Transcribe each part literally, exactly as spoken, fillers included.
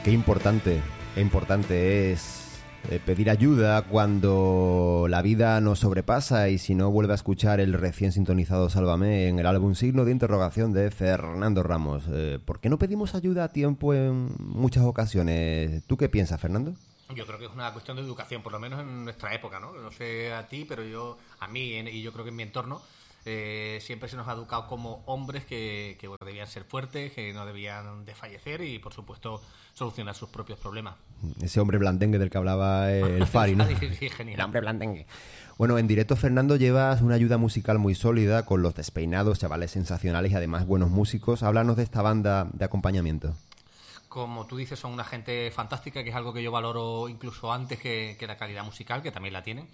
Qué importante, qué importante es eh, pedir ayuda cuando la vida nos sobrepasa, y si no, vuelve a escuchar el recién sintonizado Sálvame en el álbum Signo de Interrogación de Fernando Ramos. Eh, ¿Por qué no pedimos ayuda a tiempo en muchas ocasiones? ¿Tú qué piensas, Fernando? Yo creo que es una cuestión de educación, por lo menos en nuestra época, ¿no? No sé a ti, pero yo, a mí y yo creo que en mi entorno, eh, siempre se nos ha educado como hombres que, que bueno, debían ser fuertes, que no debían desfallecer y, por supuesto, solucionar sus propios problemas. Ese hombre blandengue del que hablaba el Fari, ¿no? Sí, genial. El hombre blandengue. Bueno, en directo, Fernando, llevas una ayuda musical muy sólida con Los Despeinados, chavales sensacionales y además buenos músicos. Háblanos de esta banda de acompañamiento. Como tú dices, son una gente fantástica, que es algo que yo valoro incluso antes que, que la calidad musical, que también la tienen.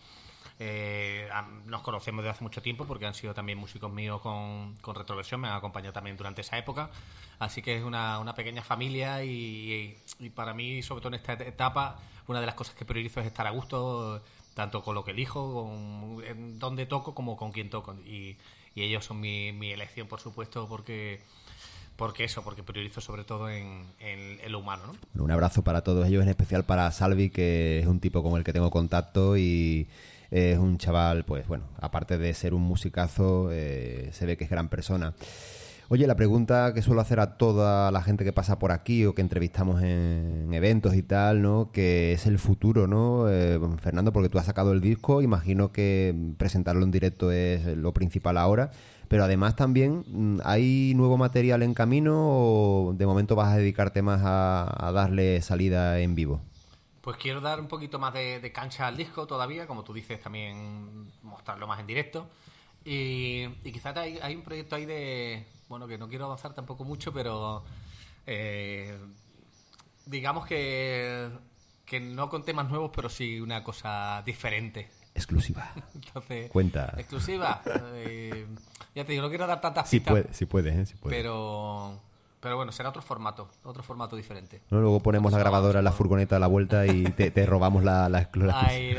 Eh, nos conocemos desde hace mucho tiempo porque han sido también músicos míos con, con Retroversión, me han acompañado también durante esa época, así que es una, una pequeña familia y, y, y para mí, sobre todo en esta etapa, una de las cosas que priorizo es estar a gusto, tanto con lo que elijo, con en dónde toco, como con quién toco, y, y ellos son mi, mi elección, por supuesto, porque... Porque eso, porque priorizo sobre todo en, en, en lo humano, ¿no? Bueno, un abrazo para todos ellos, en especial para Salvi, que es un tipo con el que tengo contacto y es un chaval, pues bueno, aparte de ser un musicazo, eh, se ve que es gran persona. Oye, la pregunta que suelo hacer a toda la gente que pasa por aquí o que entrevistamos en, en eventos y tal, ¿no? Que es el futuro, ¿no? Eh, Fernando, porque tú has sacado el disco, imagino que presentarlo en directo es lo principal ahora. Pero además también, ¿hay nuevo material en camino o de momento vas a dedicarte más a, a darle salida en vivo? Pues quiero dar un poquito más de, de cancha al disco todavía, como tú dices, también mostrarlo más en directo. Y, y quizás hay, hay un proyecto ahí de... Bueno, que no quiero avanzar tampoco mucho, pero... Eh, digamos que, que no con temas nuevos, pero sí una cosa diferente. Exclusiva. Entonces, cuenta. Exclusiva. Eh, ya te digo, no quiero dar tantas sí pistas. Puede, sí puedes, ¿eh? Sí puede. Pero, pero bueno, será otro formato, otro formato diferente. No, luego ponemos Entonces, la grabadora en la furgoneta a la vuelta y te, te robamos la, la exclusiva. Ay,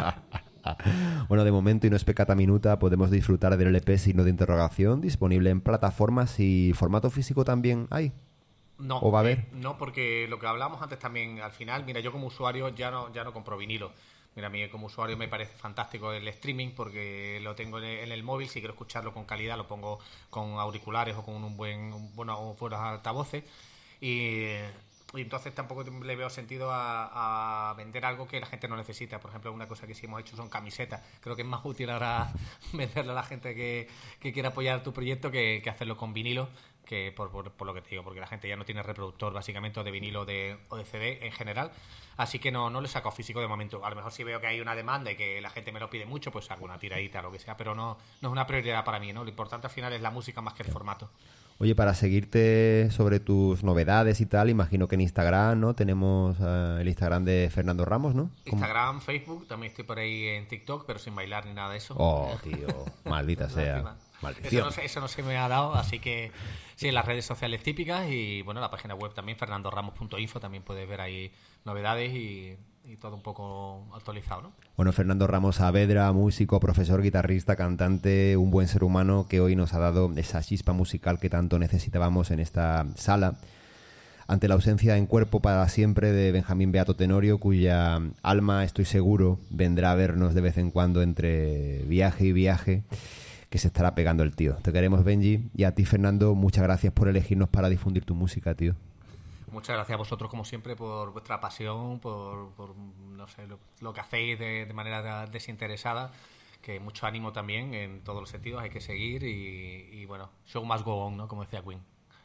no. Bueno, de momento, y no es pecata minuta, podemos disfrutar del L P Signo de Interrogación, disponible en plataformas. ¿Y formato físico también hay? No, ¿O va a haber? Eh, no, porque lo que hablábamos antes también, al final, mira, yo como usuario ya no, ya no compro vinilo. Mira, a mí como usuario me parece fantástico el streaming porque lo tengo en el, en el móvil. Si quiero escucharlo con calidad, lo pongo con auriculares o con un buen, un, bueno, buenos altavoces. Y, y entonces tampoco le veo sentido a, a vender algo que la gente no necesita. Por ejemplo, una cosa que sí hemos hecho son camisetas. Creo que es más útil ahora venderle a la gente que, que quiera apoyar tu proyecto que, que hacerlo con vinilo. Que por, por, por lo que te digo, porque la gente ya no tiene reproductor básicamente o de vinilo de, o de C D en general, así que no, no le saco físico de momento. A lo mejor si veo que hay una demanda y que la gente me lo pide mucho, pues hago una tiradita o lo que sea, pero no, no es una prioridad para mí, ¿no? Lo importante al final es la música más que el formato. Oye, para seguirte sobre tus novedades y tal, imagino que en Instagram, ¿no? Tenemos uh, el Instagram de Fernando Ramos, ¿no? Instagram, Facebook, también estoy por ahí en TikTok, pero sin bailar ni nada de eso. Oh, tío, maldita sea. Eso no, eso no se me ha dado, así que sí, en las redes sociales típicas y bueno, la página web también, fernando ramos punto info, también puedes ver ahí novedades y, y todo un poco actualizado, ¿no? Bueno, Fernando Ramos Saavedra, músico, profesor, guitarrista, cantante, un buen ser humano que hoy nos ha dado esa chispa musical que tanto necesitábamos en esta sala. Ante la ausencia en cuerpo para siempre de Benjamín Beato Tenorio, cuya alma, estoy seguro, vendrá a vernos de vez en cuando entre viaje y viaje, que se estará pegando el tío. Te queremos, Benji, y a ti, Fernando, muchas gracias por elegirnos para difundir tu música, tío. Muchas gracias a vosotros, como siempre, por vuestra pasión, por, por no sé, lo, lo que hacéis de, de manera desinteresada, que mucho ánimo también en todos los sentidos, hay que seguir y, y bueno, show must go on, ¿no? Como decía Queen.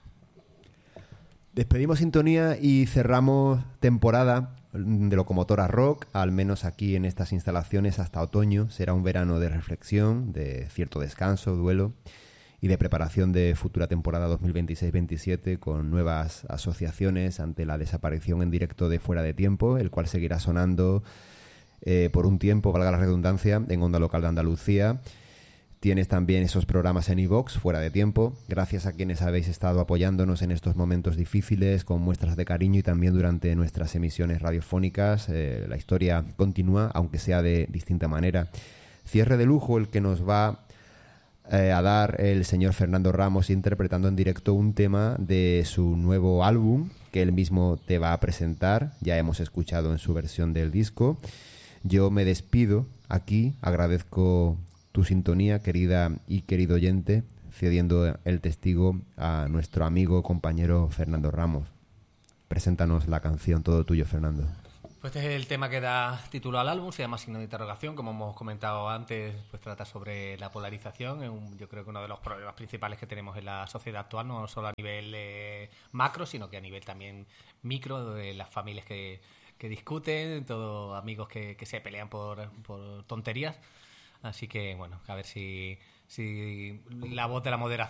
Despedimos sintonía y cerramos temporada de Locomotora Rock, al menos aquí en estas instalaciones hasta otoño. Será un verano de reflexión, de cierto descanso, duelo y de preparación de futura temporada dos mil veintiséis veintisiete con nuevas asociaciones ante la desaparición en directo de Fuera de Tiempo, el cual seguirá sonando eh, por un tiempo, valga la redundancia, en Onda Local de Andalucía. Tienes también esos programas en iVoox, Fuera de Tiempo, gracias a quienes habéis estado apoyándonos en estos momentos difíciles, con muestras de cariño y también durante nuestras emisiones radiofónicas. Eh, la historia continúa, aunque sea de distinta manera. Cierre de lujo el que nos va eh, a dar el señor Fernando Ramos interpretando en directo un tema de su nuevo álbum, que él mismo te va a presentar. Ya hemos escuchado en su versión del disco. Yo me despido aquí, agradezco tu sintonía, querida y querido oyente, cediendo el testigo a nuestro amigo, compañero Fernando Ramos. Preséntanos la canción, todo tuyo, Fernando. Pues este es el tema que da título al álbum, se llama Signo de Interrogación, como hemos comentado antes, pues trata sobre la polarización. Es un, yo creo que uno de los problemas principales que tenemos en la sociedad actual, no solo a nivel eh, macro, sino que a nivel también micro, de las familias que, que discuten, todos amigos que, que se pelean por, por tonterías. Así que, bueno, a ver si, si la voz de la moderación